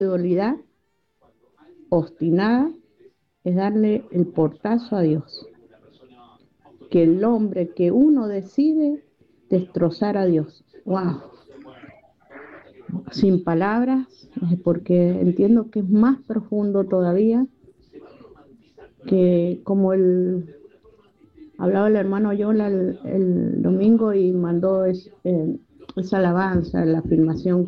incredulidad obstinada es darle el portazo a Dios. Que el hombre, que uno decide destrozar a Dios. ¡Wow! Sin palabras, porque entiendo que es más profundo todavía, que como hablaba el hermano Yola el domingo y mandó esa alabanza, la afirmación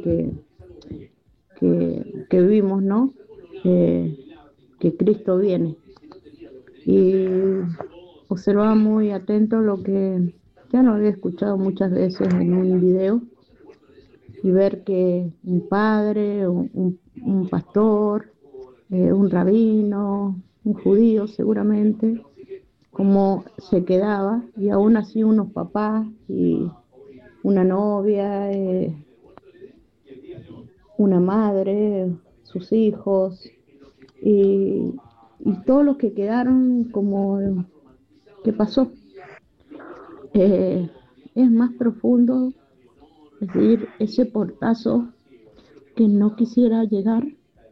que vimos, ¿no? Que Cristo viene. Y observaba muy atento lo que ya lo había escuchado muchas veces en un video, y ver que un padre, un pastor, un rabino, un judío seguramente, cómo se quedaba, y aún así unos papás y una novia, una madre, sus hijos, y, y todos los que quedaron como, ¿qué pasó? Es más profundo, es decir, ese portazo que no quisiera llegar,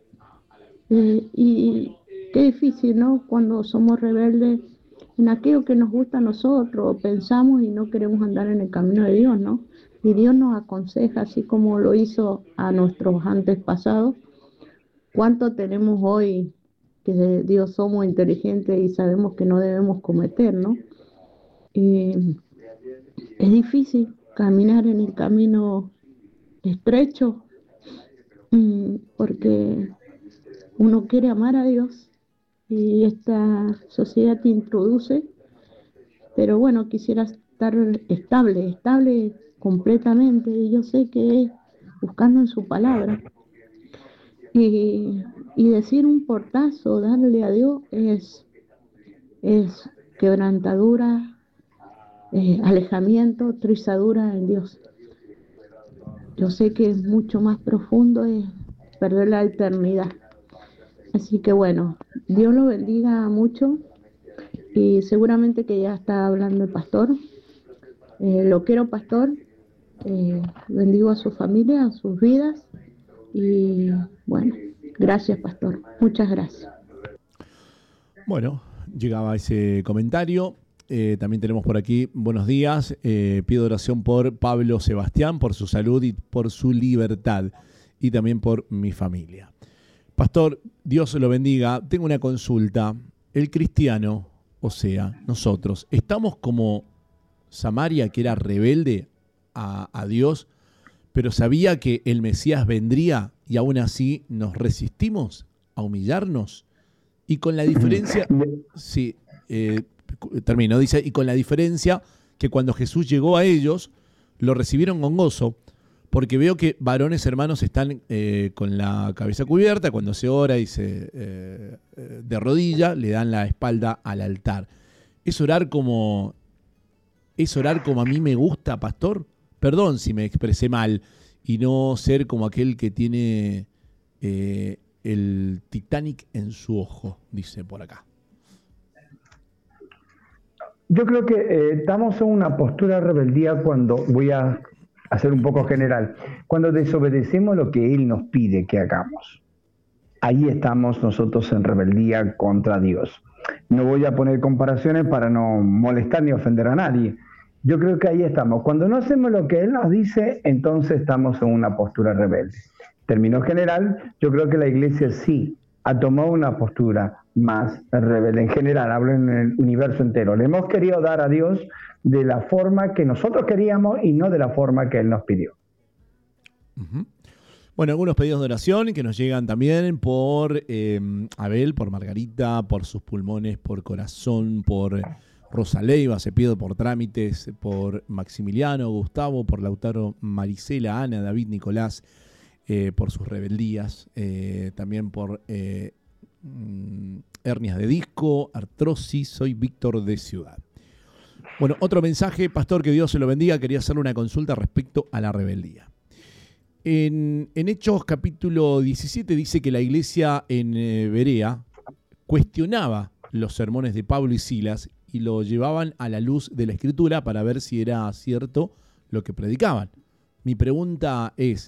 y qué difícil, ¿no? Cuando somos rebeldes en aquello que nos gusta a nosotros, pensamos y no queremos andar en el camino de Dios, ¿no? Y Dios nos aconseja, así como lo hizo a nuestros antepasados. ¿Cuánto tenemos hoy que de Dios somos inteligentes y sabemos que no debemos cometer, ¿no? Es difícil caminar en el camino estrecho, porque uno quiere amar a Dios y esta sociedad te introduce, pero bueno, quisiera estar estable completamente, y yo sé que es buscando en su palabra, y, y decir un portazo, darle a Dios es quebrantadura, alejamiento, trizadura en Dios. Yo sé que es mucho más profundo, es perder la eternidad. Así que bueno, Dios lo bendiga mucho, y seguramente que ya está hablando el pastor. Lo quiero, pastor. Bendigo a su familia, a sus vidas, y bueno, gracias, pastor. Muchas gracias. Bueno, llegaba ese comentario. También tenemos por aquí, buenos días, pido oración por Pablo Sebastián, por su salud y por su libertad, y también por mi familia. Pastor, Dios lo bendiga. Tengo una consulta. El cristiano, o sea, nosotros, ¿estamos como Samaria, que era rebelde a Dios, pero sabía que el Mesías vendría y aún así nos resistimos a humillarnos? Y con la diferencia, sí, termino, dice, y con la diferencia que cuando Jesús llegó a ellos, lo recibieron con gozo, porque veo que varones hermanos están con la cabeza cubierta, cuando se ora y se de rodilla, le dan la espalda al altar. ¿Es orar como a mí me gusta, pastor? Perdón si me expresé mal, y no ser como aquel que tiene el Titanic en su ojo, dice por acá. Yo creo que estamos en una postura de rebeldía cuando, voy a hacer un poco general, cuando desobedecemos lo que Él nos pide que hagamos. Ahí estamos nosotros en rebeldía contra Dios. No voy a poner comparaciones para no molestar ni ofender a nadie. Yo creo que ahí estamos. Cuando no hacemos lo que Él nos dice, entonces estamos en una postura rebelde. En términos general, yo creo que la iglesia sí ha tomado una postura más rebelde. En general, hablo en el universo entero. Le hemos querido dar a Dios de la forma que nosotros queríamos y no de la forma que Él nos pidió. Uh-huh. Bueno, algunos pedidos de oración que nos llegan también por Abel, por Margarita, por sus pulmones, por corazón, por Rosa Leiva, se pide por trámites, por Maximiliano, Gustavo, por Lautaro, Marisela, Ana, David, Nicolás, por sus rebeldías, también por hernias de disco, artrosis. Soy Víctor de Ciudad. Bueno, otro mensaje, pastor, que Dios se lo bendiga. Quería hacerle una consulta respecto a la rebeldía. En Hechos capítulo 17 dice que la iglesia en Berea cuestionaba los sermones de Pablo y Silas y lo llevaban a la luz de la Escritura para ver si era cierto lo que predicaban. Mi pregunta es,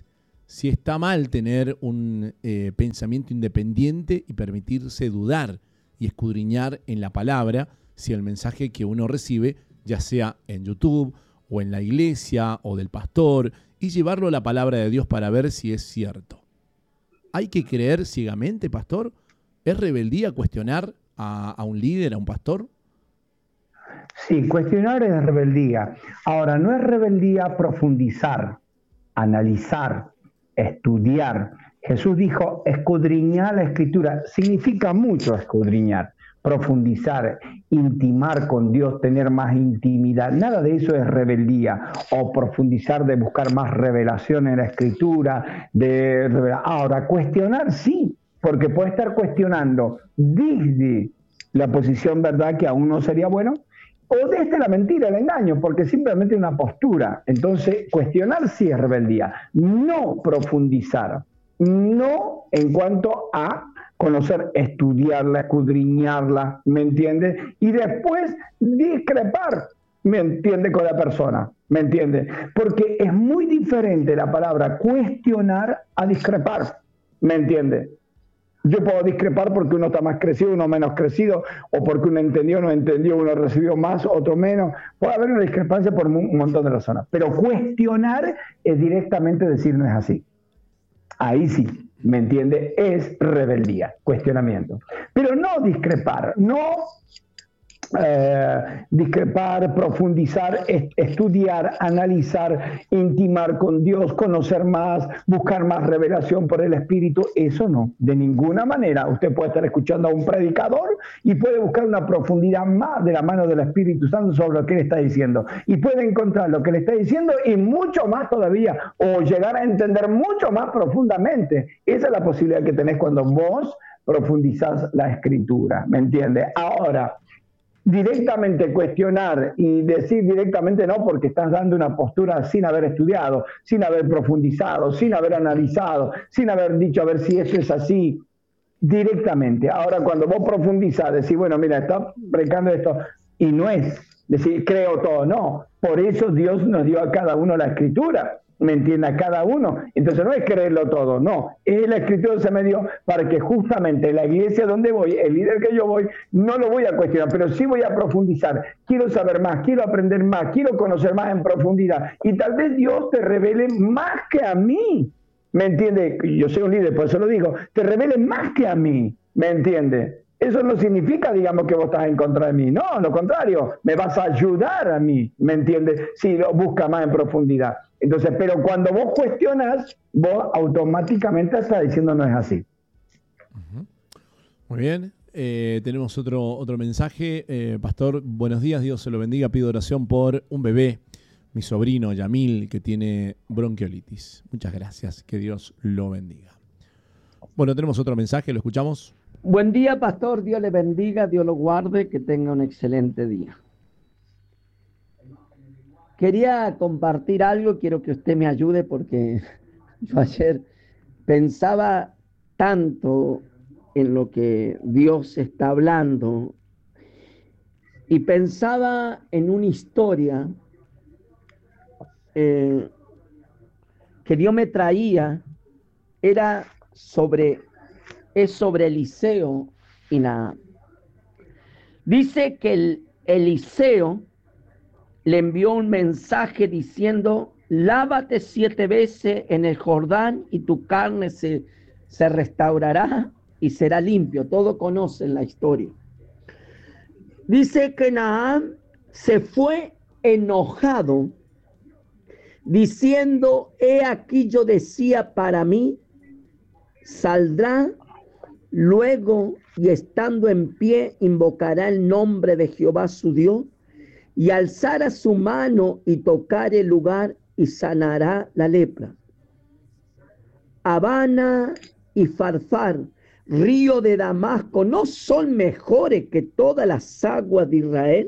si está mal tener un pensamiento independiente y permitirse dudar y escudriñar en la palabra, si el mensaje que uno recibe, ya sea en YouTube o en la iglesia o del pastor, y llevarlo a la palabra de Dios para ver si es cierto. ¿Hay que creer ciegamente, pastor? ¿Es rebeldía cuestionar a un líder, a un pastor? Sí, cuestionar es rebeldía. Ahora, no es rebeldía profundizar, analizar, estudiar. Jesús dijo, escudriñar la Escritura. Significa mucho escudriñar, profundizar, intimar con Dios, tener más intimidad. Nada de eso es rebeldía. O profundizar de buscar más revelación en la Escritura. Ahora, cuestionar sí, porque puede estar cuestionando desde la posición, ¿verdad?, que aún no sería bueno, o desde la mentira, el engaño, porque simplemente una postura. Entonces, cuestionar sí es rebeldía, no profundizar, no en cuanto a conocer, estudiarla, escudriñarla, ¿me entiende? Y después discrepar, ¿me entiende?, con la persona, ¿me entiende? Porque es muy diferente la palabra cuestionar a discrepar, ¿me entiende? Yo puedo discrepar porque uno está más crecido, uno menos crecido, o porque uno entendió, no entendió, uno recibió más, otro menos. Puede haber una discrepancia por un montón de razones. Pero cuestionar es directamente decir no es así. Ahí sí, ¿me entiende? Es rebeldía, cuestionamiento. Pero no discrepar, no discrepar, profundizar, estudiar, analizar, intimar con Dios, conocer más, buscar más revelación por el Espíritu. Eso no, de ninguna manera. Usted puede estar escuchando a un predicador y puede buscar una profundidad más de la mano del Espíritu Santo sobre lo que él está diciendo, y puede encontrar lo que le está diciendo y mucho más todavía, o llegar a entender mucho más profundamente. Esa es la posibilidad que tenés cuando vos profundizás la Escritura, ¿me entiende? Ahora, directamente cuestionar y decir directamente no, porque estás dando una postura sin haber estudiado, sin haber profundizado, sin haber analizado, sin haber dicho a ver si eso es así, directamente. Ahora, cuando vos profundizás, decís, bueno, mira, está predicando esto, y no es decir, creo todo, no. Por eso Dios nos dio a cada uno la Escritura, ¿me entiende? A cada uno. Entonces no es creerlo todo, no. Es la Escritura se me dio para que justamente la iglesia donde voy, el líder que yo voy, no lo voy a cuestionar, pero sí voy a profundizar. Quiero saber más, quiero aprender más, quiero conocer más en profundidad. Y tal vez Dios te revele más que a mí, ¿me entiende? Yo soy un líder, por eso lo digo. Te revele más que a mí, ¿me entiende? Eso no significa, digamos, que vos estás en contra de mí. No, lo contrario, me vas a ayudar a mí, ¿me entiendes? Si lo buscas más en profundidad. Entonces, pero cuando vos cuestionas, vos automáticamente estás diciendo no es así. Muy bien. Tenemos otro mensaje. Pastor, buenos días, Dios se lo bendiga. Pido oración por un bebé, mi sobrino Yamil, que tiene bronquiolitis. Muchas gracias, que Dios lo bendiga. Bueno, tenemos otro mensaje, lo escuchamos. Buen día, pastor. Dios le bendiga, Dios lo guarde, que tenga un excelente día. Quería compartir algo, quiero que usted me ayude porque yo ayer pensaba tanto en lo que Dios está hablando y pensaba en una historia que Dios me traía, es sobre Eliseo y Naamán. Dice que Eliseo le envió un mensaje diciendo: lávate 7 veces en el Jordán y tu carne se restaurará y será limpio. Todos conocen la historia. Dice que Naamán se fue enojado diciendo: he aquí yo decía para mí, saldrá luego y estando en pie invocará el nombre de Jehová su Dios y alzará su mano y tocar el lugar y sanará la lepra. Habana y Farfar, río de Damasco, ¿no son mejores que todas las aguas de Israel?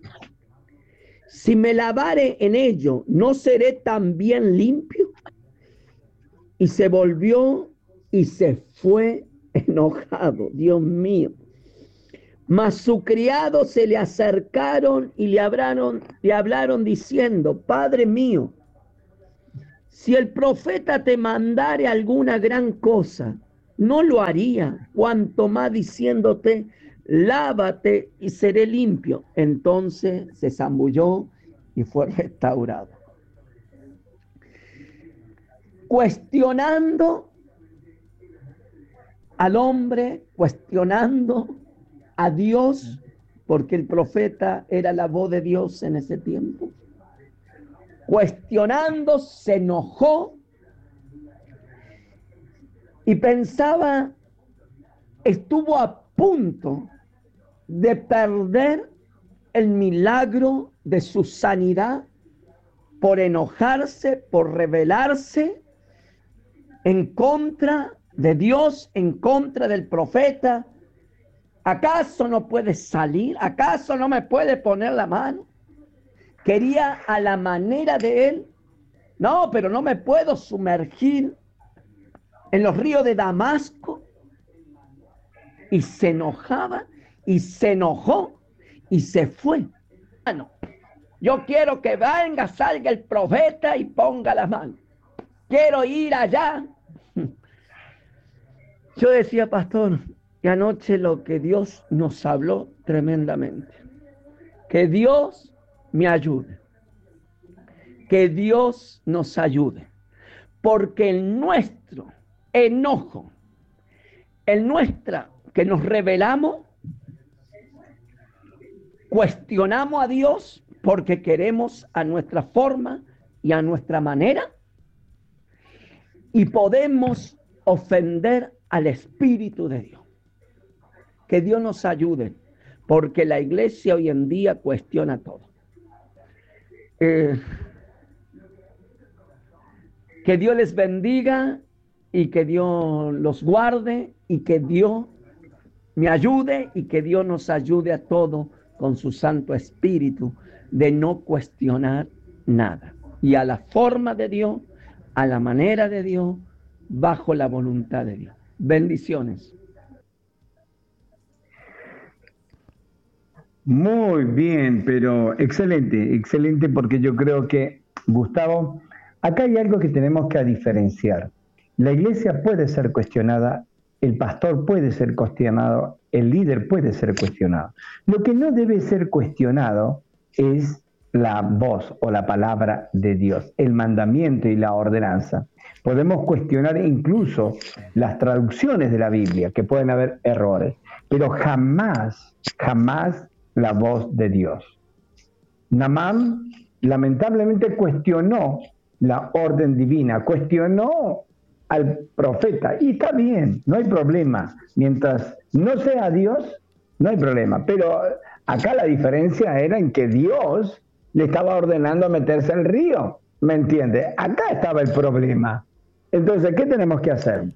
Si me lavare en ello, ¿no seré también limpio? Y se volvió y se fue enojado, Dios mío. Mas sus criados se le acercaron y le hablaron diciendo: Padre mío, Si el profeta te mandare alguna gran cosa, no lo haría, cuanto más diciéndote, lávate y seré limpio. Entonces se zambulló y fue restaurado. Cuestionando al hombre, cuestionando a Dios, porque el profeta era la voz de Dios en ese tiempo. Cuestionando, se enojó y pensaba, estuvo a punto de perder el milagro de su sanidad por enojarse, por rebelarse en contra de Dios, en contra del profeta. ¿Acaso no puede salir? ¿Acaso no me puede poner la mano? Quería a la manera de él. No, pero no me puedo sumergir en los ríos de Damasco. Y se enojaba y se enojó y se fue. Bueno, yo quiero que venga, salga el profeta y ponga la mano. Quiero ir allá. Yo decía, pastor, que anoche lo que Dios nos habló tremendamente. Que Dios me ayude. Que Dios nos ayude. Porque el nuestro enojo, el nuestra, que nos rebelamos, cuestionamos a Dios porque queremos a nuestra forma y a nuestra manera, y podemos ofender al Espíritu de Dios. Que Dios nos ayude, porque la iglesia hoy en día cuestiona todo. Que Dios les bendiga y que Dios los guarde y que Dios me ayude y que Dios nos ayude a todos con su Santo Espíritu de no cuestionar nada. Y a la forma de Dios, a la manera de Dios, bajo la voluntad de Dios. Bendiciones. Muy bien, pero excelente, excelente, porque yo creo que, Gustavo, acá hay algo que tenemos que diferenciar. La iglesia puede ser cuestionada, el pastor puede ser cuestionado, el líder puede ser cuestionado. Lo que no debe ser cuestionado es la voz o la palabra de Dios, el mandamiento y la ordenanza. Podemos cuestionar incluso las traducciones de la Biblia, que pueden haber errores, pero jamás, jamás la voz de Dios. Naamán lamentablemente cuestionó la orden divina, cuestionó al profeta, y está bien, no hay problema, mientras no sea Dios, no hay problema, pero acá la diferencia era en que Dios le estaba ordenando meterse al río, ¿me entiende? Acá estaba el problema. Entonces, ¿qué tenemos que hacer?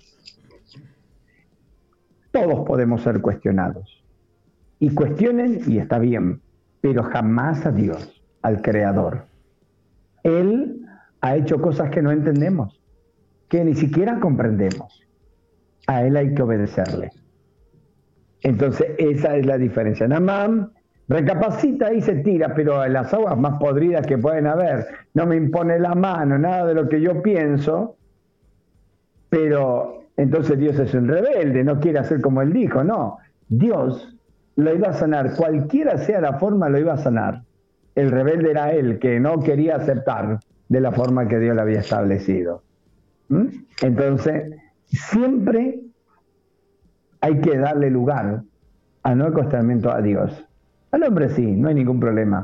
Todos podemos ser cuestionados, y cuestionen, y está bien, pero jamás a Dios, al Creador. Él ha hecho cosas que no entendemos, que ni siquiera comprendemos. A Él hay que obedecerle. Entonces, esa es la diferencia. Naamán recapacita y se tira, pero en las aguas más podridas que pueden haber, no me impone la mano, nada de lo que yo pienso, pero entonces Dios es un rebelde, no quiere hacer como Él dijo, no. Dios lo iba a sanar, cualquiera sea la forma, lo iba a sanar. El rebelde era él, que no quería aceptar de la forma que Dios le había establecido. Entonces, siempre hay que darle lugar al no acostamiento a Dios. Al hombre sí, no hay ningún problema.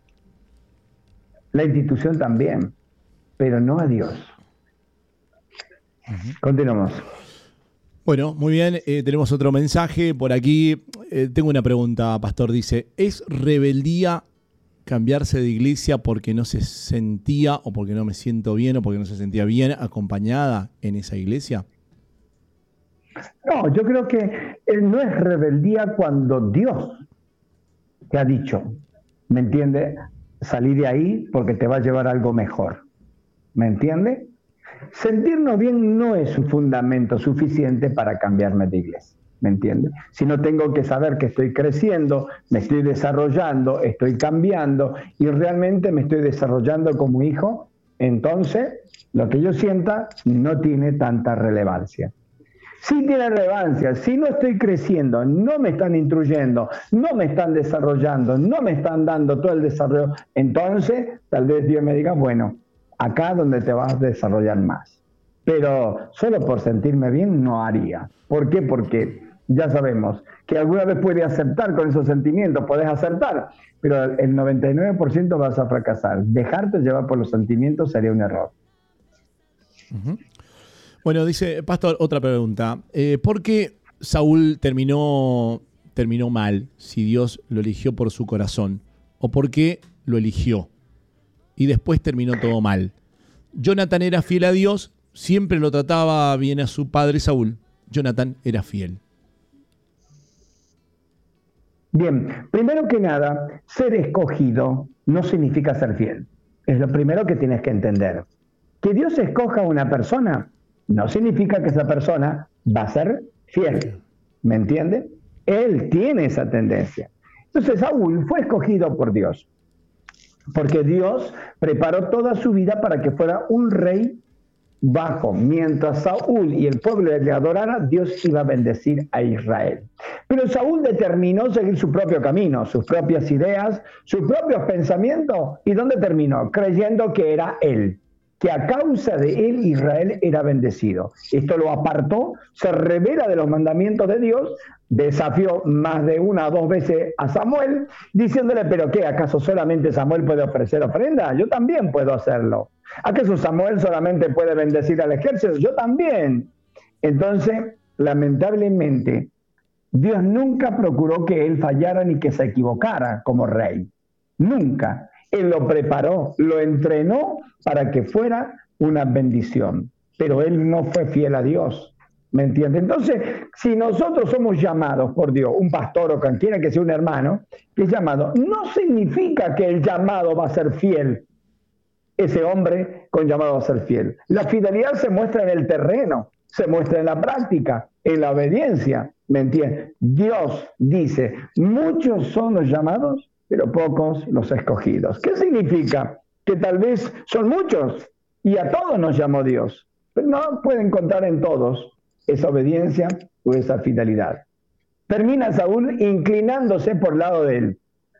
La institución también, pero no a Dios. Continuamos. Bueno, muy bien, tenemos otro mensaje por aquí. Tengo una pregunta, pastor. Dice, ¿es rebeldía cambiarse de iglesia porque no se sentía o porque no me siento bien o porque no se sentía bien acompañada en esa iglesia? No, yo creo que no es rebeldía cuando Dios te ha dicho, ¿me entiende? Salí de ahí porque te va a llevar algo mejor, ¿me entiende? Sentirnos bien no es un fundamento suficiente para cambiarme de iglesia, ¿me entiende? Si no, tengo que saber que estoy creciendo, me estoy desarrollando, estoy cambiando y realmente me estoy desarrollando como hijo entonces lo que yo sienta no tiene tanta relevancia. Sí tiene relevancia, si no estoy creciendo, no me están instruyendo, no me están desarrollando, no me están dando todo el desarrollo, entonces tal vez Dios me diga, bueno, acá es donde te vas a desarrollar más. Pero solo por sentirme bien no haría. ¿Por qué? Porque ya sabemos que alguna vez puedes acertar con esos sentimientos, puedes acertar, pero el 99% vas a fracasar. Dejarte llevar por los sentimientos sería un error. Uh-huh. Bueno, dice, Pastor, otra pregunta. ¿Por qué Saúl terminó mal si Dios lo eligió por su corazón? ¿O por qué lo eligió y después terminó todo mal? Jonatán era fiel a Dios, siempre lo trataba bien a su padre Saúl. Jonatán era fiel. Bien, primero que nada, ser escogido no significa ser fiel. Es lo primero que tienes que entender. Que Dios escoja a una persona no significa que esa persona va a ser fiel. ¿Me entiende? Él tiene esa tendencia. Entonces Saúl fue escogido por Dios, porque Dios preparó toda su vida para que fuera un rey bajo. Mientras Saúl y el pueblo le adorara, Dios iba a bendecir a Israel. Pero Saúl determinó seguir su propio camino, sus propias ideas, sus propios pensamientos. ¿Y dónde terminó? Creyendo que era él, que a causa de él Israel era bendecido. Esto lo apartó, se revela de los mandamientos de Dios, desafió más de una o dos veces a Samuel, diciéndole, ¿pero qué? ¿Acaso solamente Samuel puede ofrecer ofrenda? Yo también puedo hacerlo. ¿Acaso Samuel solamente puede bendecir al ejército? Yo también. Entonces, lamentablemente, Dios nunca procuró que él fallara ni que se equivocara como rey. Nunca. Él lo preparó, lo entrenó para que fuera una bendición. Pero él no fue fiel a Dios. ¿Me entiende? Entonces, si nosotros somos llamados por Dios, un pastor o quien quiera que sea un hermano, que es llamado, no significa que el llamado va a ser fiel. Ese hombre con llamado a ser fiel. La fidelidad se muestra en el terreno, se muestra en la práctica, en la obediencia. ¿Me entiende? Dios dice, muchos son los llamados, pero pocos los escogidos. ¿Qué significa? Que tal vez son muchos y a todos nos llamó Dios, pero no pueden contar en todos esa obediencia o esa fidelidad. Termina Saúl inclinándose por lado de él.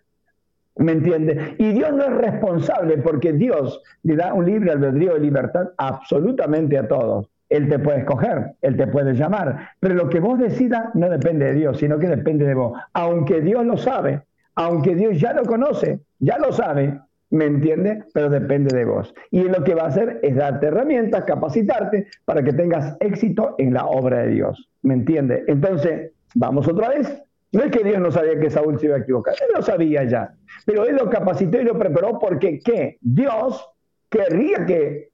¿Me entiende? Y Dios no es responsable porque Dios le da un libre albedrío de libertad absolutamente a todos. Él te puede escoger, Él te puede llamar, pero lo que vos decidas no depende de Dios, sino que depende de vos. Aunque Dios lo sabe, aunque Dios ya lo conoce, ya lo sabe, ¿me entiende? Pero depende de vos. Y lo que va a hacer es darte herramientas, capacitarte para que tengas éxito en la obra de Dios. ¿Me entiende? Entonces, vamos otra vez. No es que Dios no sabía que Saúl se iba a equivocar, Él lo sabía ya. Pero Él lo capacitó y lo preparó porque ¿qué? Dios querría que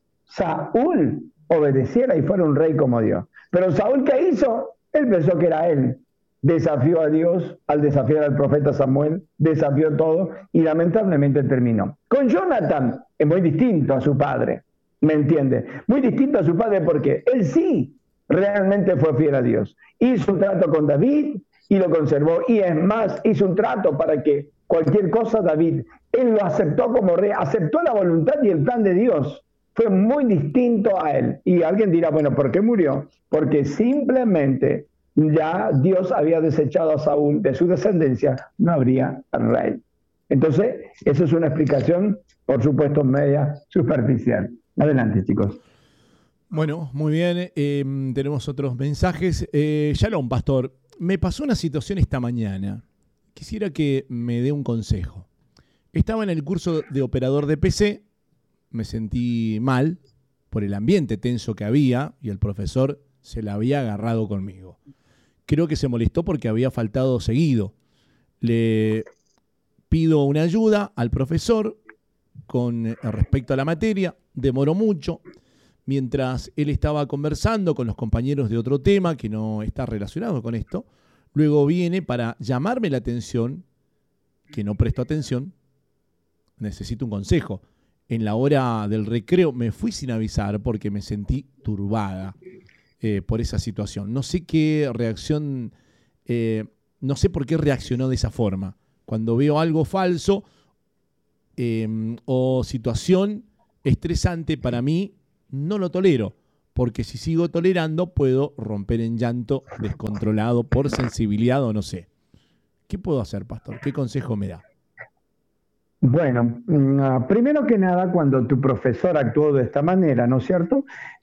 Saúl obedeciera y fuera un rey como Dios. Pero Saúl, ¿qué hizo? Él pensó que era él. Desafió a Dios al desafiar al profeta Samuel, desafió todo y lamentablemente terminó. Con Jonatán es muy distinto a su padre, ¿me entiende? Muy distinto a su padre porque él sí realmente fue fiel a Dios. Hizo un trato con David y lo conservó. Y es más, hizo un trato para que cualquier cosa David, él lo aceptó como rey, aceptó la voluntad y el plan de Dios. Fue muy distinto a él. Y alguien dirá, bueno, ¿por qué murió? Porque simplemente ya Dios había desechado a Saúl de su descendencia, no habría rey. Entonces, eso es una explicación, por supuesto, media superficial. Adelante, chicos. Bueno, muy bien. Tenemos otros mensajes. Shalom, pastor. Me pasó una situación esta mañana. Quisiera que me dé un consejo. Estaba en el curso de operador de PC. Me sentí mal por el ambiente tenso que había y el profesor se la había agarrado conmigo. Creo que se molestó porque había faltado seguido. Le pido una ayuda al profesor con respecto a la materia. Demoró mucho. Mientras él estaba conversando con los compañeros de otro tema que no está relacionado con esto, luego viene para llamarme la atención, que no presto atención, necesito un consejo. En la hora del recreo me fui sin avisar porque me sentí turbada por esa situación. No sé qué reacción, no sé por qué reaccionó de esa forma. Cuando veo algo falso o situación estresante para mí, no lo tolero, porque si sigo tolerando puedo romper en llanto descontrolado por sensibilidad o no sé. ¿Qué puedo hacer, pastor? ¿Qué consejo me da? Bueno, primero que nada, cuando tu profesor actuó de esta manera, ¿no es cierto?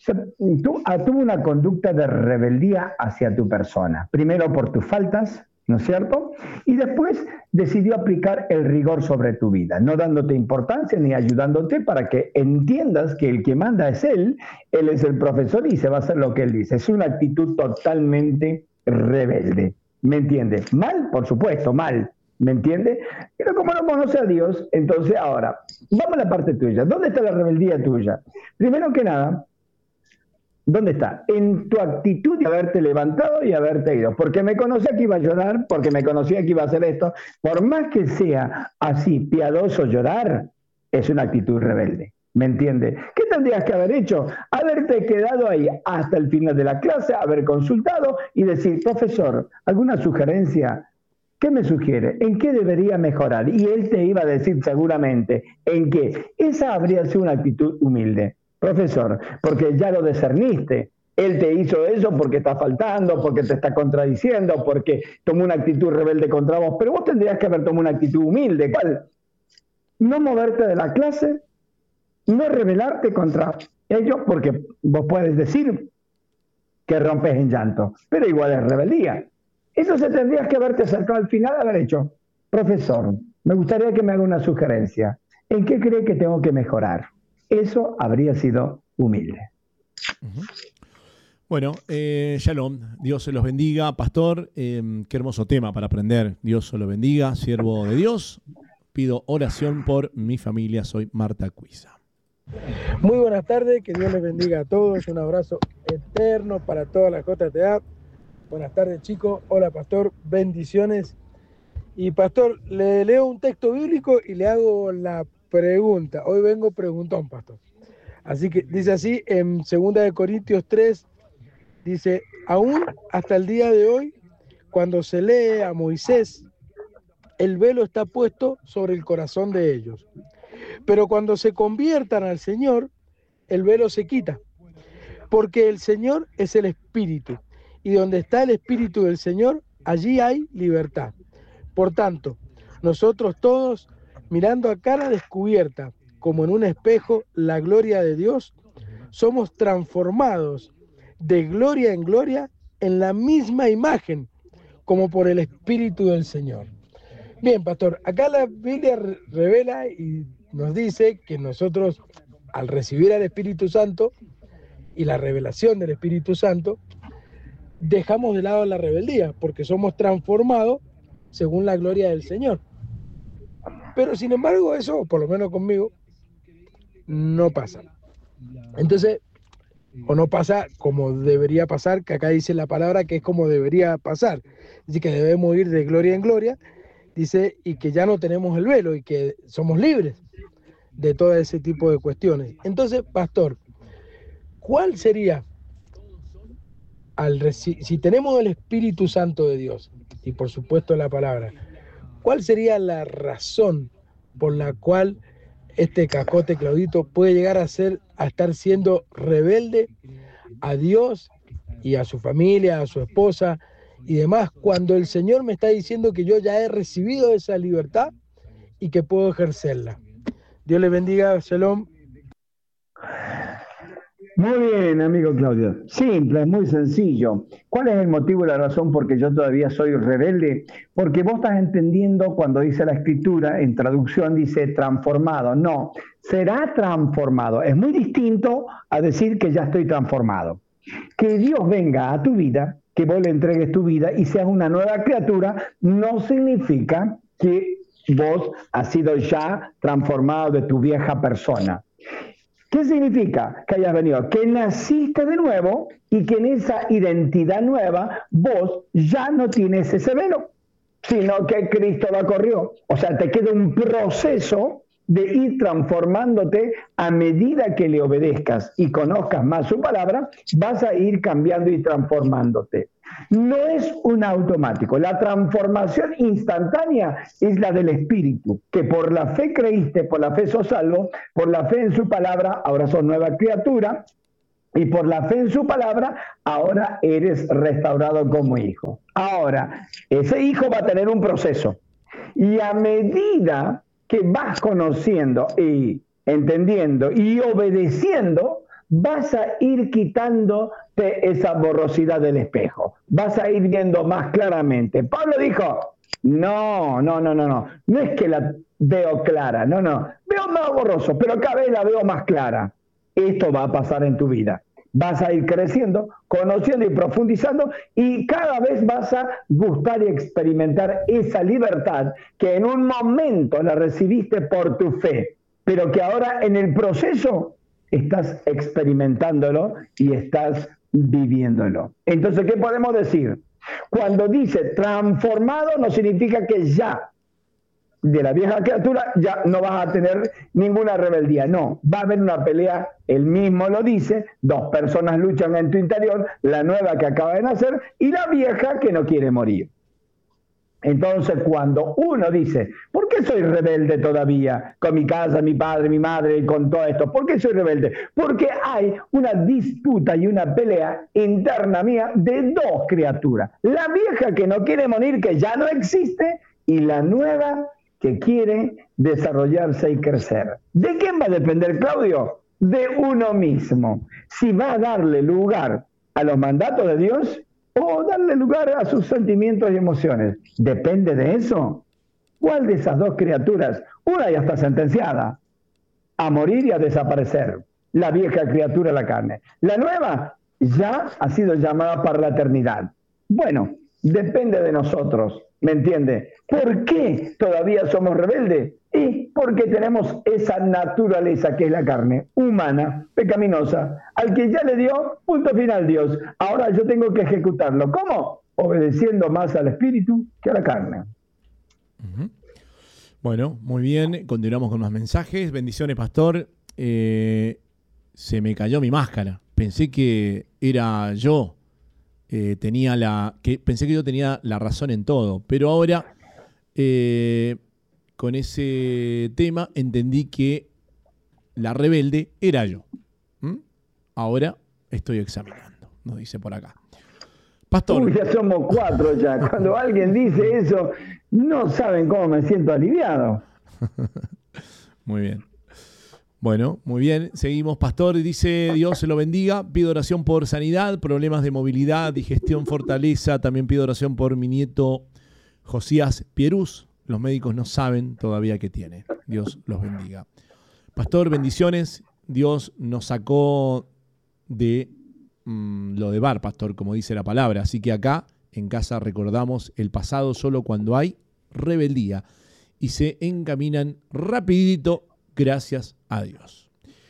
Tuvo una conducta de rebeldía hacia tu persona. Primero por tus faltas, ¿no es cierto? Y después decidió aplicar el rigor sobre tu vida, no dándote importancia ni ayudándote para que entiendas que el que manda es él es el profesor y se va a hacer lo que él dice. Es una actitud totalmente rebelde, ¿me entiendes? Mal, por supuesto, mal. ¿Me entiende? Pero como no conoce a Dios, entonces ahora, vamos a la parte tuya. ¿Dónde está la rebeldía tuya? Primero que nada, ¿dónde está? En tu actitud de haberte levantado y haberte ido. Porque me conocía que iba a llorar, porque me conocía que iba a hacer esto. Por más que sea así piadoso llorar, es una actitud rebelde. ¿Me entiende? ¿Qué tendrías que haber hecho? Haberte quedado ahí hasta el final de la clase, haber consultado y decir, profesor, ¿alguna sugerencia? ¿Qué me sugiere? ¿En qué debería mejorar? Y él te iba a decir seguramente, ¿en qué? Esa habría sido una actitud humilde. Profesor, porque ya lo discerniste. Él te hizo eso porque está faltando, porque te está contradiciendo, porque tomó una actitud rebelde contra vos. Pero vos tendrías que haber tomado una actitud humilde. ¿Cuál? No moverte de la clase, no rebelarte contra ellos, porque vos puedes decir que rompes en llanto, pero igual es rebeldía. Entonces tendrías que haberte acercado al final, haber hecho, profesor, me gustaría que me haga una sugerencia. ¿En qué cree que tengo que mejorar? Eso habría sido humilde. Uh-huh. Bueno, Shalom, Dios se los bendiga, pastor, qué hermoso tema para aprender. Dios se lo bendiga, siervo de Dios. Pido oración por mi familia, soy Marta Cuisa. Muy buenas tardes, que Dios les bendiga a todos, un abrazo eterno para toda la JTA. Buenas tardes, chicos. Hola, pastor. Bendiciones. Y, pastor, le leo un texto bíblico y le hago la pregunta. Hoy vengo preguntón, pastor. Así que dice así en 2 Corintios 3, dice, aún hasta el día de hoy, cuando se lee a Moisés, el velo está puesto sobre el corazón de ellos. Pero cuando se conviertan al Señor, el velo se quita. Porque el Señor es el Espíritu. Y donde está el Espíritu del Señor, allí hay libertad. Por tanto, nosotros todos, mirando a cara descubierta, como en un espejo, la gloria de Dios, somos transformados de gloria en gloria en la misma imagen, como por el Espíritu del Señor. Bien, pastor, acá la Biblia revela y nos dice que nosotros, al recibir al Espíritu Santo y la revelación del Espíritu Santo, dejamos de lado la rebeldía, porque somos transformados según la gloria del Señor. Pero sin embargo, eso, por lo menos conmigo, no pasa. Entonces, o no pasa como debería pasar, que acá dice la palabra que es como debería pasar. Dice que debemos ir de gloria en gloria, dice, y que ya no tenemos el velo y que somos libres de todo ese tipo de cuestiones. Entonces, pastor, ¿cuál sería, si tenemos el Espíritu Santo de Dios, y por supuesto la palabra, cuál sería la razón por la cual este cascote Claudito puede llegar a estar siendo rebelde a Dios y a su familia, a su esposa y demás, cuando el Señor me está diciendo que yo ya he recibido esa libertad y que puedo ejercerla? Dios le bendiga, Shalom. Muy bien, amigo Claudio. Simple, es muy sencillo. ¿Cuál es el motivo y la razón por que yo todavía soy rebelde? Porque vos estás entendiendo cuando dice la Escritura, en traducción dice transformado. No, será transformado. Es muy distinto a decir que ya estoy transformado. Que Dios venga a tu vida, que vos le entregues tu vida y seas una nueva criatura, no significa que vos has sido ya transformado de tu vieja persona. ¿Qué significa que hayas venido? Que naciste de nuevo y que en esa identidad nueva vos ya no tienes ese velo, sino que Cristo la corrió. O sea, te queda un proceso de ir transformándote a medida que le obedezcas y conozcas más su palabra, vas a ir cambiando y transformándote. No es un automático. La transformación instantánea es la del Espíritu, que por la fe creíste, por la fe sos salvo, por la fe en su palabra, ahora sos nueva criatura, y por la fe en su palabra, ahora eres restaurado como hijo. Ahora, ese hijo va a tener un proceso. Y a medida que vas conociendo y entendiendo y obedeciendo, vas a ir quitándote esa borrosidad del espejo. Vas a ir viendo más claramente. Pablo dijo, no es que la veo clara, no, veo más borroso, pero cada vez la veo más clara. Esto va a pasar en tu vida. Vas a ir creciendo, conociendo y profundizando, y cada vez vas a gustar y experimentar esa libertad que en un momento la recibiste por tu fe, pero que ahora en el proceso estás experimentándolo y estás viviéndolo. Entonces, ¿qué podemos decir? Cuando dice transformado, no significa que ya de la vieja criatura ya no vas a tener ninguna rebeldía. No, va a haber una pelea, él mismo lo dice, dos personas luchan en tu interior, la nueva que acaba de nacer y la vieja que no quiere morir. Entonces, cuando uno dice, ¿por qué soy rebelde todavía con mi casa, mi padre, mi madre y con todo esto? ¿Por qué soy rebelde? Porque hay una disputa y una pelea interna mía de dos criaturas. La vieja que no quiere morir, que ya no existe, y la nueva que quiere desarrollarse y crecer. ¿De quién va a depender, Claudio? De uno mismo. Si va a darle lugar a los mandatos de Dios o darle lugar a sus sentimientos y emociones. Depende de eso. ¿Cuál de esas dos criaturas? Una ya está sentenciada a morir y a desaparecer. La vieja criatura, la carne. La nueva ya ha sido llamada para la eternidad. Bueno, depende de nosotros. ¿Me entiende? ¿Por qué todavía somos rebeldes? Y porque tenemos esa naturaleza que es la carne, humana, pecaminosa, al que ya le dio punto final Dios. Ahora yo tengo que ejecutarlo. ¿Cómo? Obedeciendo más al espíritu que a la carne. Bueno, muy bien. Continuamos con más mensajes. Bendiciones, pastor. Se me cayó mi máscara. Pensé que era yo. Pensé que yo tenía la razón en todo, pero ahora con ese tema entendí que la rebelde era yo. Ahora estoy examinando, nos dice por acá. Pastor. Uy, ya somos 4 ya. Cuando alguien dice eso, no saben cómo me siento aliviado. Muy bien. Bueno, muy bien. Seguimos, pastor. Dice, Dios se lo bendiga. Pido oración por sanidad, problemas de movilidad, digestión, fortaleza. También pido oración por mi nieto Josías Pierús. Los médicos no saben todavía qué tiene. Dios los bendiga. Pastor, bendiciones. Dios nos sacó de lo de bar, pastor, como dice la palabra. Así que acá, en casa, recordamos el pasado solo cuando hay rebeldía. Y se encaminan rapidito. Gracias a Dios.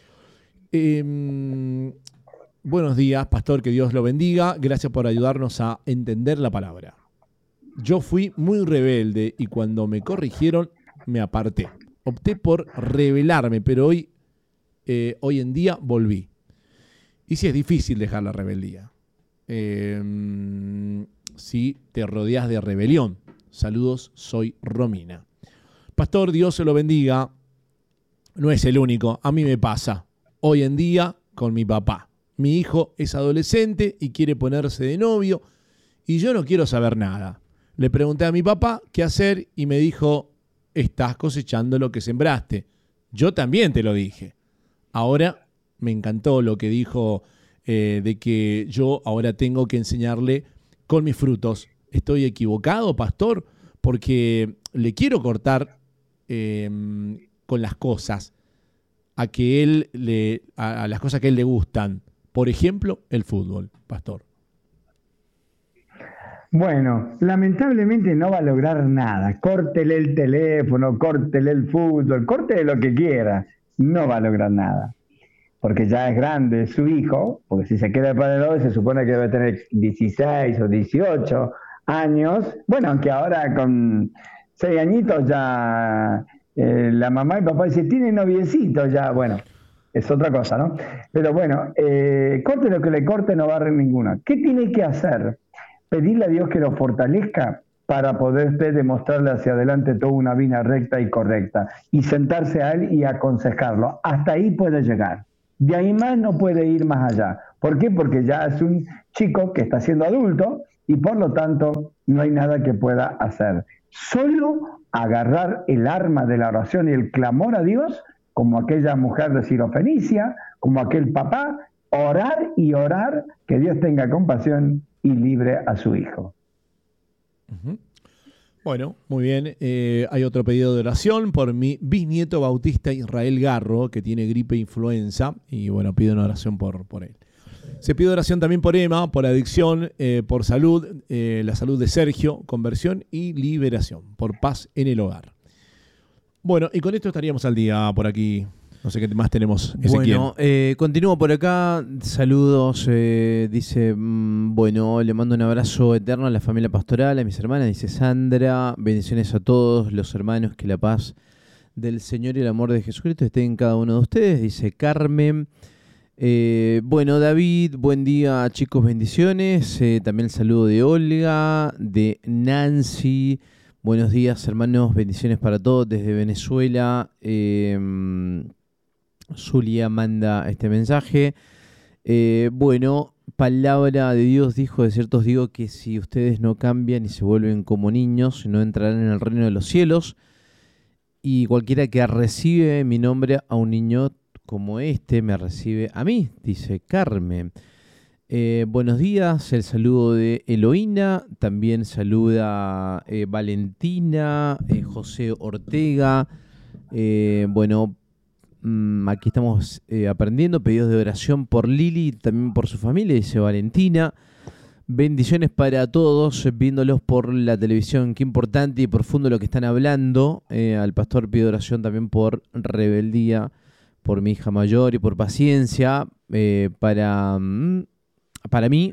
Buenos días, pastor, que Dios lo bendiga. Gracias por ayudarnos a entender la palabra. Yo fui muy rebelde y cuando me corrigieron me aparté. Opté por rebelarme, pero hoy en día volví. Y sí es difícil dejar la rebeldía. Si te rodeas de rebelión. Saludos, soy Romina. Pastor, Dios se lo bendiga. No es el único, a mí me pasa. Hoy en día con mi papá. Mi hijo es adolescente y quiere ponerse de novio y yo no quiero saber nada. Le pregunté a mi papá qué hacer y me dijo, estás cosechando lo que sembraste. Yo también te lo dije. Ahora me encantó lo que dijo de que yo ahora tengo que enseñarle con mis frutos. ¿Estoy equivocado, pastor? Porque le quiero cortar con las cosas a las cosas que a él le gustan. Por ejemplo, el fútbol, pastor. Bueno, lamentablemente no va a lograr nada. Córtele el teléfono, córtele el fútbol, córtele lo que quiera. No va a lograr nada. Porque ya es grande su hijo, porque si se queda para el hoy se supone que debe tener 16 o 18 años. Bueno, aunque ahora con 6 añitos ya la mamá y papá dicen, tiene noviecito ya. Bueno, es otra cosa, ¿no? Pero bueno, corte lo que le corte, no va a ninguno. ¿Qué tiene que hacer? pedirle a Dios que lo fortalezca para poder demostrarle hacia adelante toda una vida recta y correcta, y sentarse a él y aconsejarlo. Hasta ahí puede llegar. De ahí más no puede ir más allá. ¿Por qué? Porque ya es un chico que está siendo adulto y por lo tanto no hay nada que pueda hacer. Solo agarrar el arma de la oración y el clamor a Dios, como aquella mujer de Sirofenicia, como aquel papá, orar y orar, que Dios tenga compasión y libre a su hijo. Uh-huh. Bueno, muy bien. Hay otro pedido de oración por mi bisnieto Bautista Israel Garro, que tiene gripe e influenza, y bueno, pido una oración por él. Se pide oración también por Emma, por adicción, por salud, la salud de Sergio, conversión y liberación, por paz en el hogar. Bueno, y con esto estaríamos al día por aquí. No sé qué más tenemos, Ezequiel. Bueno, continúo por acá. Saludos, dice, bueno, le mando un abrazo eterno a la familia pastoral, a mis hermanas, dice Sandra. Bendiciones a todos los hermanos, que la paz del Señor y el amor de Jesucristo esté en cada uno de ustedes, dice Carmen. Bueno, David, buen día, chicos, bendiciones. También el saludo de Olga, de Nancy. Buenos días, hermanos, bendiciones para todos desde Venezuela. Zulia manda este mensaje. Bueno, palabra de Dios dijo: de cierto os digo que si ustedes no cambian y se vuelven como niños, no entrarán en el reino de los cielos. Y cualquiera que recibe mi nombre a un niño como este, me recibe a mí, dice Carmen. Buenos días, el saludo de Eloína, también saluda Valentina, José Ortega. Bueno, aquí estamos aprendiendo, pedidos de oración por Lili, también por su familia, dice Valentina. Bendiciones para todos, viéndolos por la televisión. Qué importante y profundo lo que están hablando. Al pastor pido oración también por rebeldía, por mi hija mayor y por paciencia, para mí,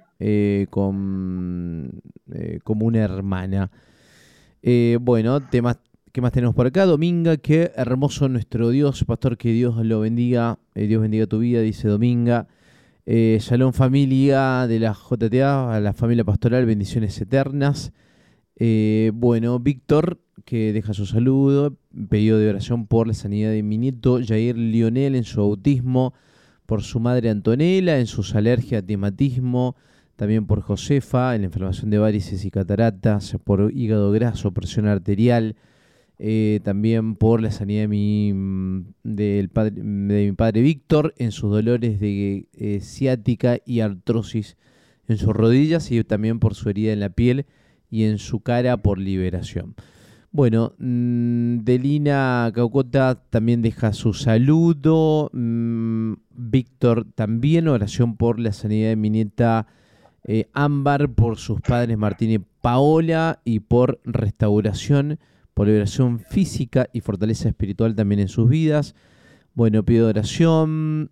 como una hermana. Bueno, temas. ¿Qué más tenemos por acá? Dominga, qué hermoso nuestro Dios, pastor, que Dios lo bendiga, Dios bendiga tu vida, dice Dominga. Shalom familia de la JTA, a la familia pastoral, bendiciones eternas. Bueno, Víctor, que deja su saludo, pedido de oración por la sanidad de mi nieto Jair Lionel en su autismo, por su madre Antonella en sus alergias, astigmatismo, también por Josefa en la inflamación de varices y cataratas, por hígado graso, presión arterial. También por la sanidad de mi padre Víctor en sus dolores de ciática y artrosis en sus rodillas, y también por su herida en la piel y en su cara, por liberación. Bueno, Delina Caucota también deja su saludo. Víctor también, oración por la sanidad de mi nieta Ámbar, por sus padres Martín y Paola, y por restauración, por liberación física y fortaleza espiritual también en sus vidas. Bueno, pido oración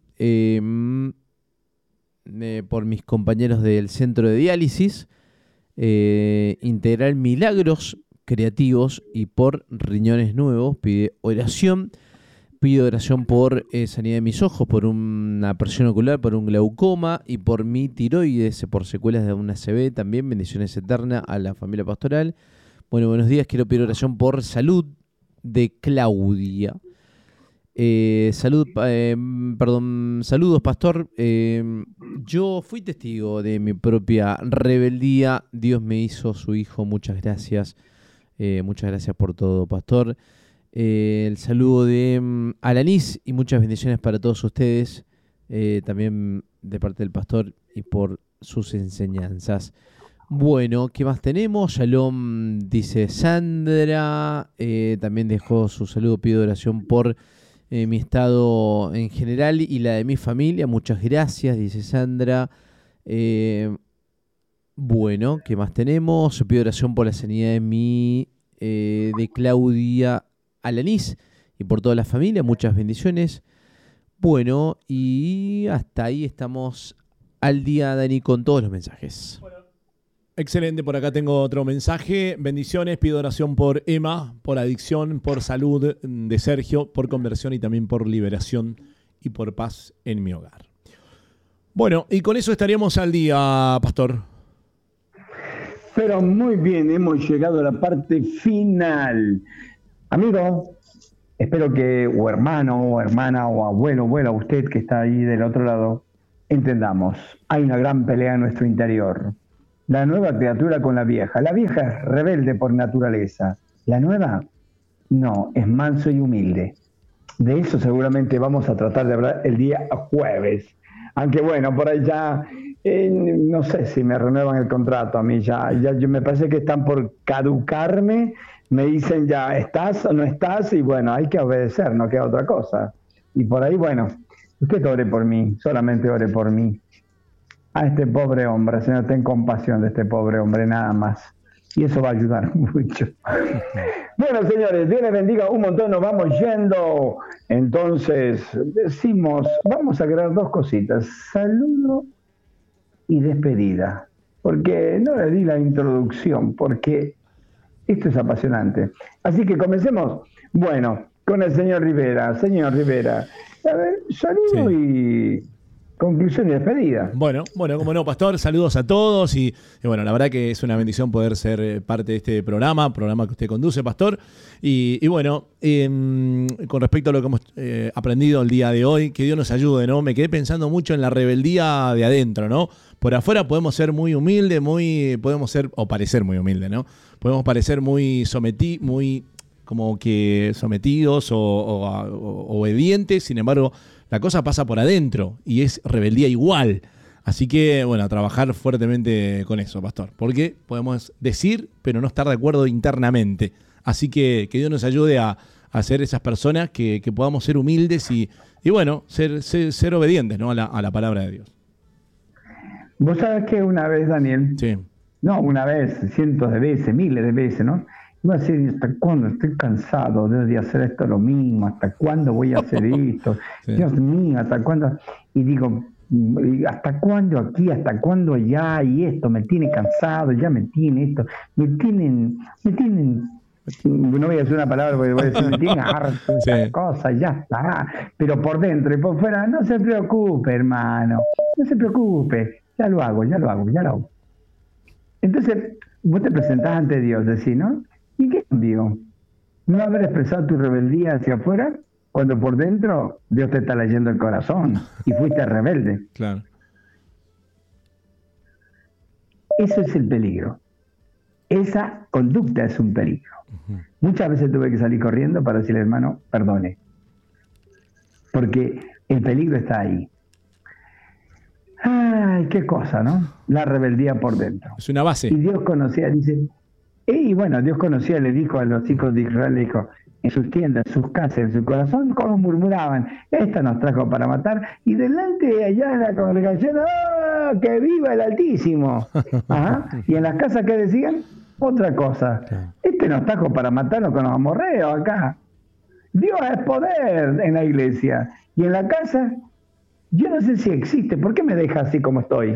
por mis compañeros del centro de diálisis, integral milagros creativos y por riñones nuevos. Pide oración. Pido oración por sanidad de mis ojos, por una presión ocular, por un glaucoma y por mi tiroides, por secuelas de una ACV. También bendiciones eternas a la familia pastoral. Bueno, buenos días. Quiero pedir oración por salud de Claudia. Saludos, pastor. Yo fui testigo de mi propia rebeldía. Dios me hizo su hijo. Muchas gracias. Muchas gracias por todo, pastor. El saludo de Alanis y muchas bendiciones para todos ustedes. También de parte del pastor y por sus enseñanzas. Bueno, ¿qué más tenemos? Shalom, dice Sandra. También dejó su saludo, pido oración por mi estado en general y la de mi familia. Muchas gracias, dice Sandra. Bueno, ¿qué más tenemos? Pido oración por la sanidad de Claudia Alanis y por toda la familia. Muchas bendiciones. Bueno, y hasta ahí estamos al día, Dani, con todos los mensajes. Bueno. Excelente, por acá tengo otro mensaje. Bendiciones, pido oración por Emma, por adicción, por salud de Sergio, por conversión y también por liberación y por paz en mi hogar. Bueno, y con eso estaríamos al día, pastor. Pero muy bien, hemos llegado a la parte final. Amigo, espero que, o hermano, o hermana, o abuelo, abuela, usted que está ahí del otro lado, entendamos, hay una gran pelea en nuestro interior. La nueva criatura con la vieja. La vieja es rebelde por naturaleza. La nueva, no, es manso y humilde. De eso seguramente vamos a tratar de hablar el día jueves. Aunque bueno, por ahí ya, no sé si me renuevan el contrato a mí, ya yo me parece que están por caducarme, me dicen ya, ¿estás o no estás? Y bueno, hay que obedecer, no queda otra cosa. Y por ahí, bueno, usted ore por mí, solamente ore por mí. A este pobre hombre, Señor, ten compasión de este pobre hombre, nada más. Y eso va a ayudar mucho. Bueno, señores, Dios les bendiga un montón, nos vamos yendo. Entonces, decimos, vamos a agregar dos cositas, saludo y despedida. Porque no le di la introducción, porque esto es apasionante. Así que comencemos, bueno, con el señor Rivera. Señor Rivera, a ver, saludo y conclusión y despedida. Bueno, como no, Pastor, saludos a todos y bueno, la verdad que es una bendición poder ser parte de este programa que usted conduce, Pastor. Y bueno, con respecto a lo que hemos aprendido el día de hoy, que Dios nos ayude, ¿no? Me quedé pensando mucho en la rebeldía de adentro, ¿no? Por afuera podemos ser muy humildes, podemos ser, o parecer muy humildes, ¿no? Podemos parecer muy como que sometidos o obedientes, sin embargo, la cosa pasa por adentro y es rebeldía igual. Así que, bueno, a trabajar fuertemente con eso, Pastor. Porque podemos decir, pero no estar de acuerdo internamente. Así que Dios nos ayude a ser esas personas que podamos ser humildes y bueno, ser obedientes, ¿no? a la palabra de Dios. Vos sabés que una vez, Daniel, Sí. No, una vez, cientos de veces, miles de veces, ¿no? Iba a decir, ¿hasta cuándo? Estoy cansado de hacer esto lo mismo, ¿hasta cuándo voy a hacer esto? Sí. Dios mío, ¿hasta cuándo? Y digo, ¿hasta cuándo aquí? ¿Hasta cuándo allá? Y esto me tiene cansado, ya me tiene esto, me tienen, no voy a decir una palabra porque voy a decir, me tienen harto de estas cosas, ya está. Pero por dentro y por fuera, no se preocupe, hermano, no se preocupe, ya lo hago. Entonces, vos te presentás ante Dios, decís, ¿no? ¿Y qué cambió? ¿No haber expresado tu rebeldía hacia afuera cuando por dentro Dios te está leyendo el corazón y fuiste rebelde? Claro. Eso es el peligro. Esa conducta es un peligro. Muchas veces tuve que salir corriendo para decirle, hermano, perdone. Porque el peligro está ahí. Ay, qué cosa, ¿no? La rebeldía por dentro. Es una base. Y Dios conocía, dice, y bueno, Dios conocía, le dijo a los hijos de Israel, le dijo, en sus tiendas, en sus casas, en su corazón, como murmuraban, esta nos trajo para matar, y delante allá en la congregación, ¡ah, que viva el Altísimo! Ajá. Y en las casas, ¿qué decían? Otra cosa, este nos trajo para matarnos con los amorreos acá. Dios es poder en la iglesia, y en la casa, yo no sé si existe, ¿por qué me deja así como estoy?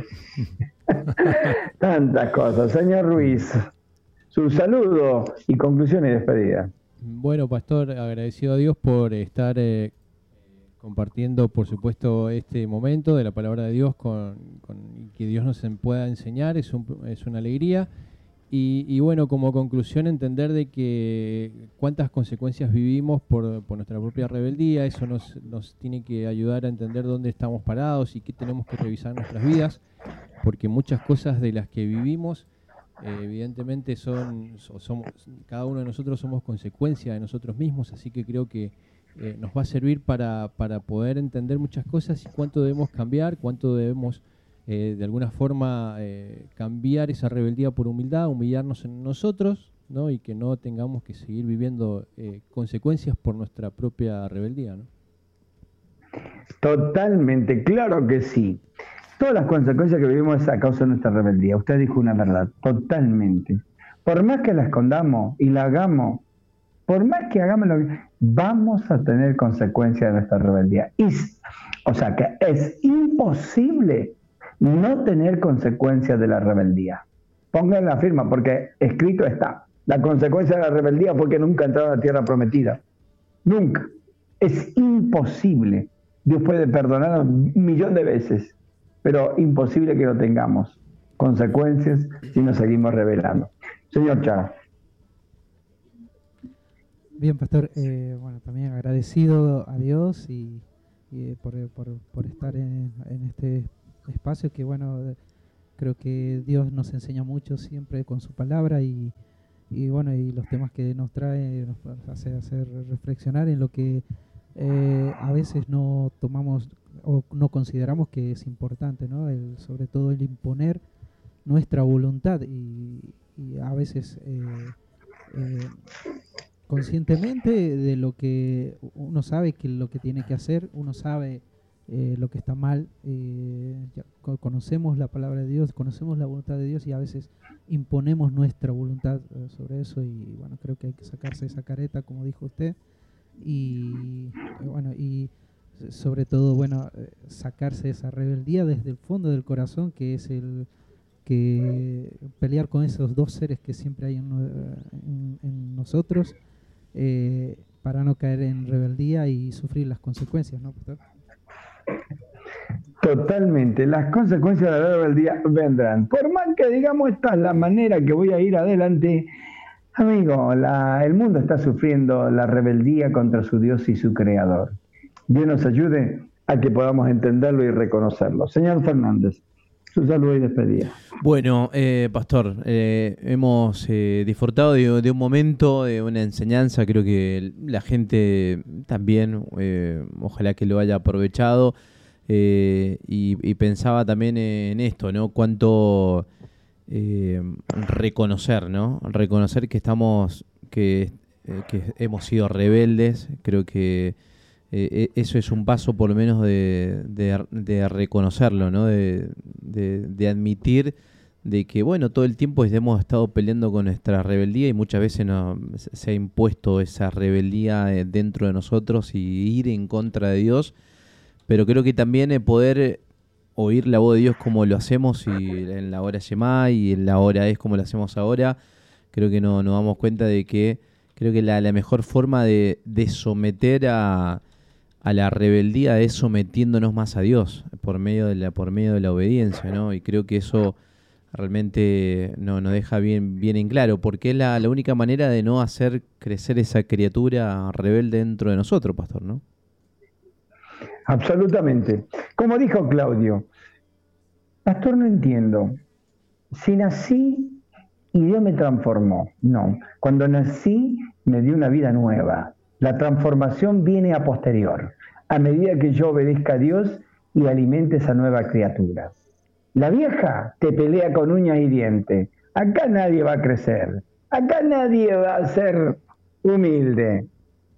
Tantas cosas. Señor Ruiz, su saludo y conclusión y despedida. Bueno, Pastor, agradecido a Dios por estar compartiendo, por supuesto, este momento de la palabra de Dios con que Dios nos pueda enseñar, es una alegría. Y bueno, como conclusión, entender de que cuántas consecuencias vivimos por nuestra propia rebeldía, eso nos tiene que ayudar a entender dónde estamos parados y qué tenemos que revisar en nuestras vidas, porque muchas cosas de las que vivimos, evidentemente cada uno de nosotros somos consecuencia de nosotros mismos, así que creo que nos va a servir para poder entender muchas cosas y cuánto debemos cambiar, cuánto debemos de alguna forma cambiar esa rebeldía por humildad, humillarnos en nosotros, ¿no? Y que no tengamos que seguir viviendo consecuencias por nuestra propia rebeldía, ¿no? Totalmente, claro que sí. Todas las consecuencias que vivimos es a causa de nuestra rebeldía. Usted dijo una verdad, totalmente. Por más que la escondamos y la hagamos, por más que hagamos lo que vamos a tener consecuencias de nuestra rebeldía. O sea que es imposible no tener consecuencias de la rebeldía. Pongan la firma, porque escrito está. La consecuencia de la rebeldía fue que nunca entraron a la tierra prometida. Nunca. Es imposible. Dios puede perdonar 1.000.000 de veces, pero imposible que lo tengamos. consecuencias si nos seguimos rebelando. Señor Chá. Bien, pastor, bueno, también agradecido a Dios y por estar en este espacio que, bueno, creo que Dios nos enseña mucho siempre con su palabra y bueno, y los temas que nos trae nos hace hacer reflexionar en lo que a veces no tomamos o no consideramos que es importante, ¿no? Sobre todo el imponer nuestra voluntad y a veces conscientemente de lo que uno sabe que lo que tiene que hacer, uno sabe lo que está mal, conocemos la palabra de Dios, conocemos la voluntad de Dios y a veces imponemos nuestra voluntad sobre eso y bueno, creo que hay que sacarse esa careta, como dijo usted, y bueno, y sobre todo, bueno, sacarse esa rebeldía desde el fondo del corazón, que es el que pelear con esos dos seres que siempre hay en nosotros, para no caer en rebeldía y sufrir las consecuencias, ¿no, pastor? Totalmente, las consecuencias de la rebeldía vendrán. Por más que digamos esta es la manera que voy a ir adelante, amigo, el mundo está sufriendo la rebeldía contra su Dios y su Creador. Dios nos ayude a que podamos entenderlo y reconocerlo. Señor Fernández, su saludo y despedida. Bueno, pastor, hemos disfrutado de un momento, de una enseñanza. Creo que la gente también, ojalá que lo haya aprovechado. Y pensaba también en esto, ¿no? Cuánto reconocer, ¿no? Reconocer que que hemos sido rebeldes. Creo que eso es un paso por lo menos de reconocerlo, ¿no? De admitir de que, bueno, todo el tiempo hemos estado peleando con nuestra rebeldía y muchas veces se ha impuesto esa rebeldía dentro de nosotros y ir en contra de Dios. Pero creo que también poder oír la voz de Dios como lo hacemos y en la hora Shema y en la hora es como lo hacemos ahora, creo que nos damos cuenta de que creo que la mejor forma de someter a la rebeldía es sometiéndonos más a Dios por medio de la obediencia, ¿no? Y creo que eso realmente nos deja bien en claro, porque es la única manera de no hacer crecer esa criatura rebelde dentro de nosotros, pastor, ¿no? Absolutamente. Como dijo Claudio, pastor, no entiendo. Si nací y Dios me transformó. No, cuando nací me dio una vida nueva. La transformación viene a posterior, a medida que yo obedezca a Dios y alimente esa nueva criatura. La vieja te pelea con uñas y dientes. Acá nadie va a crecer. Acá nadie va a ser humilde.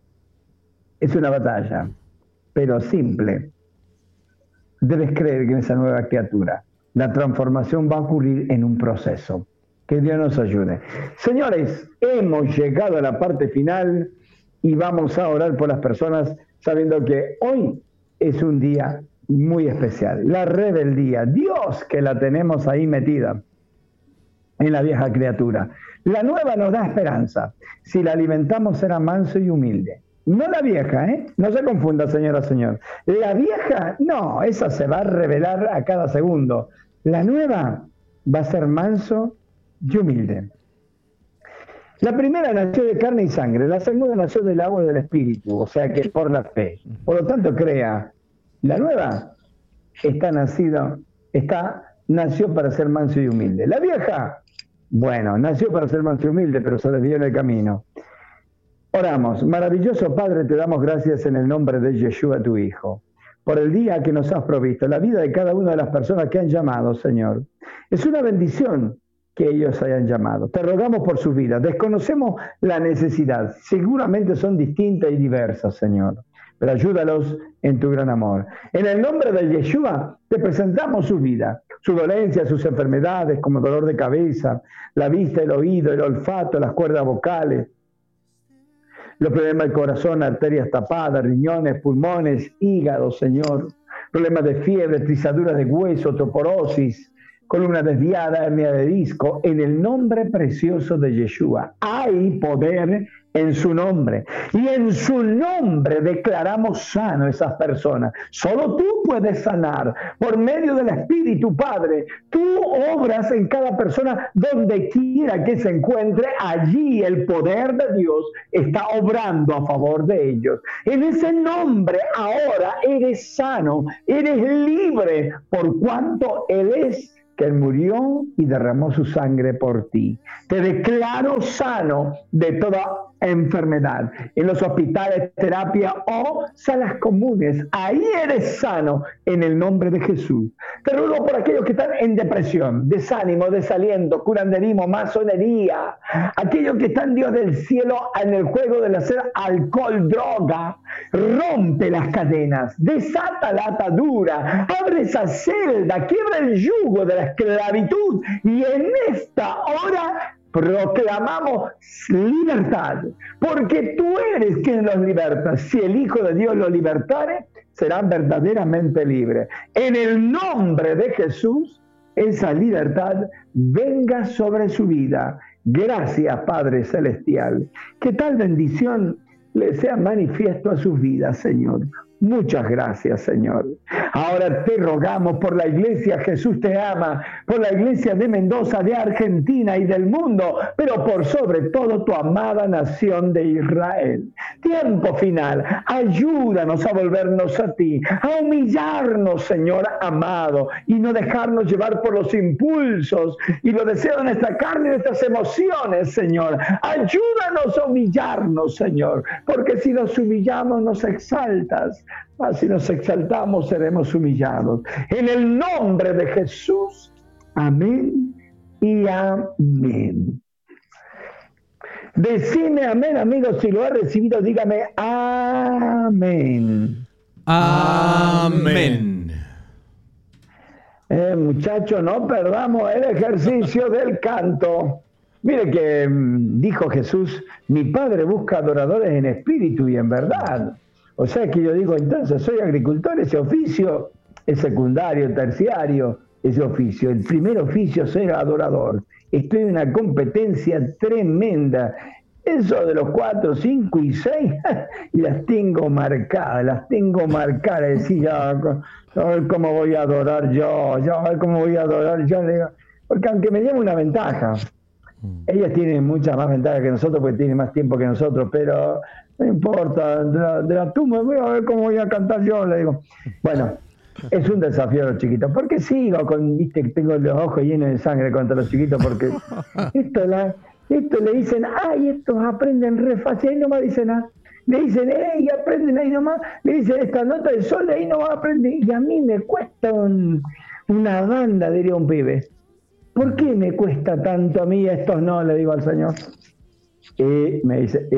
Es una batalla, pero simple. Debes creer que en esa nueva criatura la transformación va a ocurrir en un proceso. Que Dios nos ayude. Señores, hemos llegado a la parte final y vamos a orar por las personas sabiendo que hoy es un día muy especial. La rebeldía, Dios que la tenemos ahí metida en la vieja criatura. La nueva nos da esperanza. Si la alimentamos será manso y humilde. No la vieja, ¿eh? No se confunda, señora, señor. La vieja, no, esa se va a revelar a cada segundo. La nueva va a ser manso y humilde. La primera nació de carne y sangre, la segunda nació del agua y del espíritu, o sea que por la fe. Por lo tanto, crea, la nueva nació para ser manso y humilde. La vieja, bueno, nació para ser manso y humilde, pero se desvió en el camino. Oramos. Maravilloso Padre, te damos gracias en el nombre de Yeshua, tu Hijo, por el día que nos has provisto, la vida de cada una de las personas que han llamado, Señor. Es una bendición que ellos hayan llamado. Te rogamos por su vida. Desconocemos la necesidad. Seguramente son distintas y diversas, Señor, pero ayúdalos en tu gran amor. En el nombre de Yeshua te presentamos su vida, su dolencia, sus enfermedades como dolor de cabeza, la vista, el oído, el olfato, las cuerdas vocales, los problemas del corazón, arterias tapadas, riñones, pulmones, hígado, Señor, problemas de fiebre, trizaduras de hueso, osteoporosis, columna desviada, hernia de disco, en el nombre precioso de Yeshua. Hay poder en su nombre. Y en su nombre declaramos sano a esas personas. Solo tú puedes sanar. Por medio del Espíritu, Padre, tú obras en cada persona donde quiera que se encuentre. Allí el poder de Dios está obrando a favor de ellos. En ese nombre ahora eres sano, eres libre, por cuanto Él es que Él murió y derramó su sangre por ti. Te declaro sano de toda enfermedad. En los hospitales, terapia o salas comunes, ahí eres sano en el nombre de Jesús. Te ruego por aquellos que están en depresión, desánimo, desaliento, curanderismo, masonería, aquellos que están, Dios del cielo, en el juego del hacer alcohol, droga. Rompe las cadenas, desata la atadura, abre esa celda, quiebra el yugo de la esclavitud, y en esta hora proclamamos libertad, porque tú eres quien los liberta. Si el Hijo de Dios los libertare, serán verdaderamente libres. En el nombre de Jesús, esa libertad venga sobre su vida. Gracias, Padre Celestial. Que tal bendición le sea manifiesto a sus vidas, Señor. Muchas gracias, Señor. Ahora te rogamos por la iglesia Jesús te ama, por la iglesia de Mendoza, de Argentina y del mundo, pero por sobre todo tu amada nación de Israel. Tiempo final, ayúdanos a volvernos a ti, a humillarnos, Señor amado, y no dejarnos llevar por los impulsos y los deseos de nuestra carne y nuestras emociones, Señor. Ayúdanos a humillarnos, Señor, porque si nos humillamos nos exaltas. Si nos exaltamos, seremos humillados. En el nombre de Jesús, amén y amén. Decime amén, amigos, si lo ha recibido, dígame amén. Amén. Muchachos, no perdamos el ejercicio del canto. Mire que dijo Jesús, mi Padre busca adoradores en espíritu y en verdad. O sea que yo digo, entonces, soy agricultor, ese oficio es secundario, terciario, ese oficio. El primer oficio es ser adorador. Estoy en una competencia tremenda. Eso de los 4, 5 y 6, las tengo marcadas, Es decir, ya, a ver cómo voy a adorar yo, a ver cómo voy a adorar yo. Porque aunque me lleve una ventaja, ellas tienen mucha más ventaja que nosotros porque tienen más tiempo que nosotros, pero no importa, de la tumba, voy a ver cómo voy a cantar yo, le digo. Bueno, es un desafío a los chiquitos. ¿Por qué sigo con, viste, que tengo los ojos llenos de sangre contra los chiquitos? Porque esto le dicen, ay, estos aprenden re fácil, ahí nomás dicen, le dicen, y aprenden ahí nomás, le dicen, esta nota del sol, ahí nomás aprenden, y a mí me cuesta una banda, diría un pibe. ¿Por qué me cuesta tanto a mí y a estos no? Le digo al Señor. Me dice,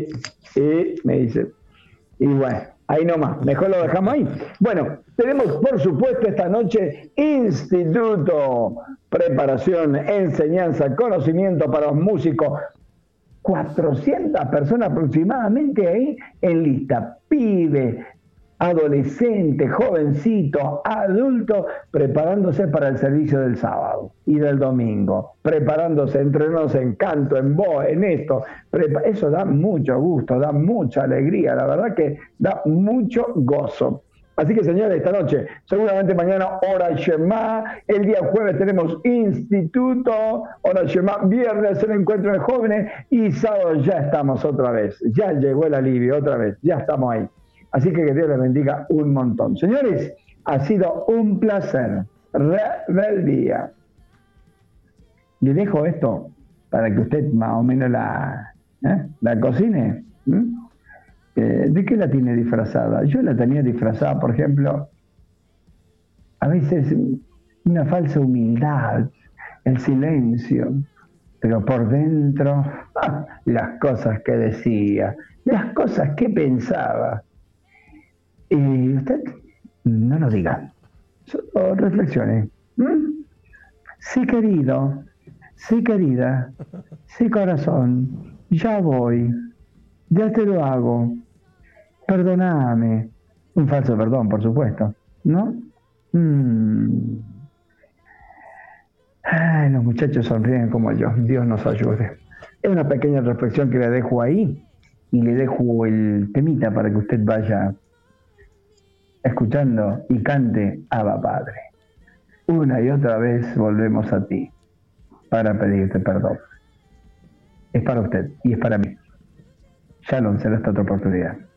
me dice. Y bueno, ahí nomás, mejor lo dejamos ahí. Bueno, tenemos por supuesto esta noche Instituto, preparación, enseñanza, conocimiento para los músicos. 400 personas aproximadamente ahí en lista. Pibe, adolescente, jovencito, adulto, preparándose para el servicio del sábado y del domingo, preparándose, entrenándose en canto, en voz, en esto. Eso da mucho gusto, da mucha alegría, la verdad que da mucho gozo. Así que, señores, esta noche, seguramente mañana Hora Shema, el día jueves tenemos Instituto, Hora Shema, viernes el encuentro de jóvenes y sábado ya estamos otra vez, ya llegó el alivio otra vez, ya estamos ahí. Así que Dios les bendiga un montón. Señores, ha sido un placer. Rebeldía. Le dejo esto para que usted más o menos la cocine. ¿De qué la tiene disfrazada? Yo la tenía disfrazada, por ejemplo, a veces una falsa humildad, el silencio, pero por dentro las cosas que decía, las cosas que pensaba. Y usted no lo diga, solo reflexione. Sí, querido, sí, querida, sí, corazón, ya voy, ya te lo hago, perdóname. Un falso perdón, por supuesto, ¿no? Ay, los muchachos sonríen como yo. Dios nos ayude. Es una pequeña reflexión que le dejo ahí y le dejo el temita para que usted vaya escuchando y cante Abba Padre. Una y otra vez volvemos a ti para pedirte perdón. Es para usted y es para mí. Shalom, será esta otra oportunidad.